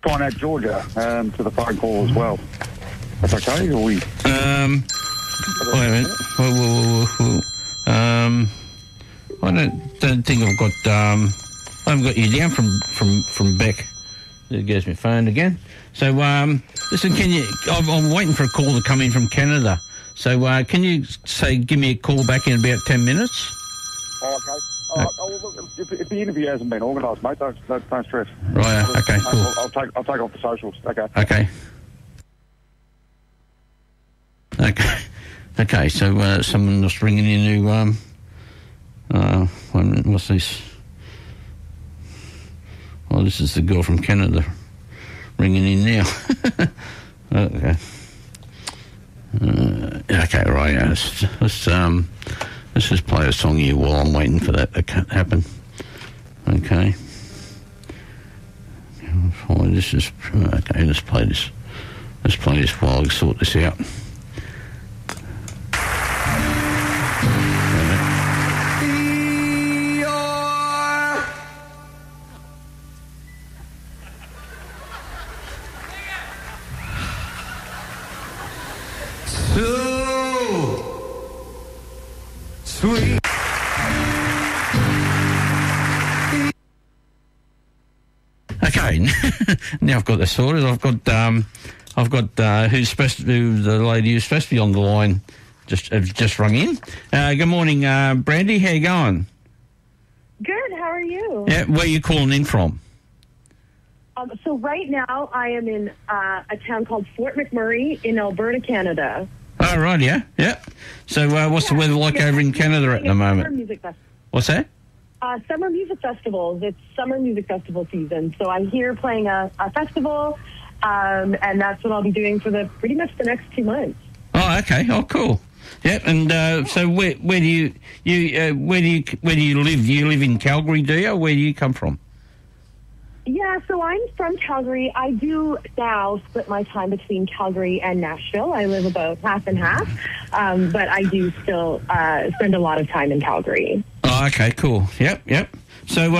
try and add Georgia to the phone call as well. That's okay, or we... Wait a minute. Whoa. I don't think I've got... I haven't got you down from Beck. There goes my phone again. So, listen, can you... I'm waiting for a call to come in from Canada. So, can you give me a call back in about 10 minutes? Oh, okay. If the interview hasn't been organised, mate, don't stress. Right, okay, cool. I'll take off the socials. Okay. Okay, so someone was ringing in who, 1 minute, what's this? Oh, this is the girl from Canada ringing in now. Okay. Okay, right, yeah. Let's just play a song here while I'm waiting for that to happen. Okay. Okay, let's play this. Let's play this while I sort this out. Sweet. Okay, now I've got this sorted. I've got the lady who's supposed to be on the line just rung in. Good morning, Brandy. How you going? Good. How are you? Yeah, where are you calling in from? So right now I am in a town called Fort McMurray in Alberta, Canada. Oh, right, yeah. So what's the weather like over in Canada at the moment? What's that? Summer music festivals. It's summer music festival season. So I'm here playing a festival, and that's what I'll be doing for pretty much the next 2 months. Oh, okay. Oh, cool. Yeah, and so where do you live? Do you live in Calgary, do you? Or where do you come from? Yeah, so I'm from Calgary. I do now split my time between Calgary and Nashville. I live about half and half, but I do still spend a lot of time in Calgary. Oh, okay, cool. Yep. So